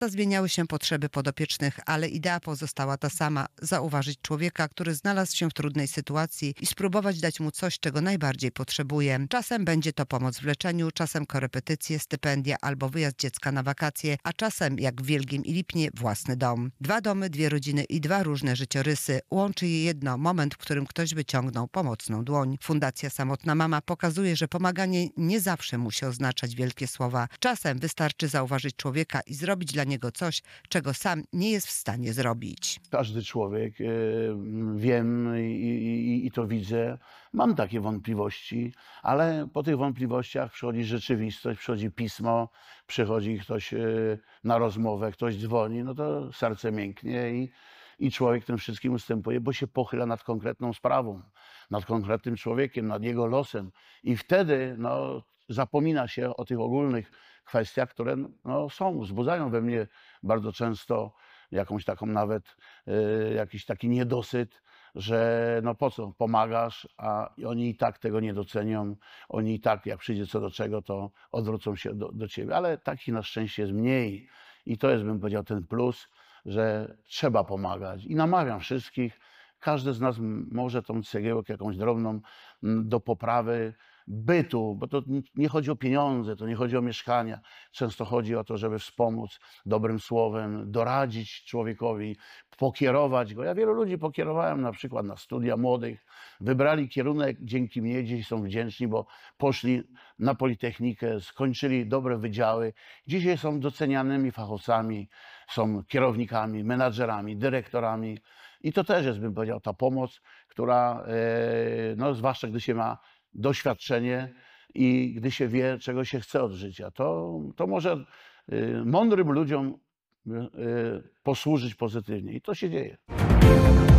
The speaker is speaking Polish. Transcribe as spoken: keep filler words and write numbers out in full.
Zmieniały się potrzeby podopiecznych, ale idea pozostała ta sama. Zauważyć człowieka, który znalazł się w trudnej sytuacji i spróbować dać mu coś, czego najbardziej potrzebuje. Czasem będzie to pomoc w leczeniu, czasem korepetycje, stypendia albo wyjazd dziecka na wakacje, a czasem, jak w Wielgiem i Lipnie, własny dom. Dwa domy, dwie rodziny i dwa różne życiorysy. Łączy je jedno, moment, w którym ktoś wyciągnął pomocną dłoń. Fundacja Samotna Mama pokazuje, że pomaganie nie zawsze musi oznaczać wielkie słowa. Czasem wystarczy zauważyć człowieka i zrobić dla niego coś, czego sam nie jest w stanie zrobić. Każdy człowiek, wiem i, i, i to widzę, mam takie wątpliwości, ale po tych wątpliwościach przychodzi rzeczywistość, przychodzi pismo, przychodzi ktoś na rozmowę, ktoś dzwoni, no to serce mięknie i, i człowiek tym wszystkim ustępuje, bo się pochyla nad konkretną sprawą, nad konkretnym człowiekiem, nad jego losem i wtedy no, zapomina się o tych ogólnych kwestiach, które no, są, wzbudzają we mnie bardzo często jakąś taką nawet, y, jakiś taki niedosyt, że no po co pomagasz, a oni i tak tego nie docenią, oni i tak jak przyjdzie co do czego, to odwrócą się do, do ciebie, ale takich na szczęście jest mniej i to jest, bym powiedział, ten plus, że trzeba pomagać i namawiam wszystkich, każdy z nas może tą cegiełkę jakąś drobną do poprawy bytu, bo to nie chodzi o pieniądze, to nie chodzi o mieszkania. Często chodzi o to, żeby wspomóc dobrym słowem, doradzić człowiekowi, pokierować go. Ja wielu ludzi pokierowałem na przykład na studia młodych, wybrali kierunek, dzięki mnie dziś są wdzięczni, bo poszli na Politechnikę, skończyli dobre wydziały. Dzisiaj są docenianymi fachowcami, są kierownikami, menadżerami, dyrektorami. I to też jest, bym powiedział, ta pomoc, która, no, zwłaszcza gdy się ma doświadczenie i gdy się wie, czego się chce od życia, to, to może mądrym ludziom posłużyć pozytywnie. I to się dzieje.